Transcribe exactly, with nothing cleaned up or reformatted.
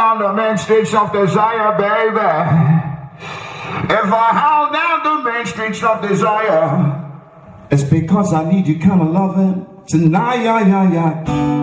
down the main streets of desire, baby. If I howl down the main streets of desire, it's because I need you kind of loving tonight, yeah, yeah, yeah.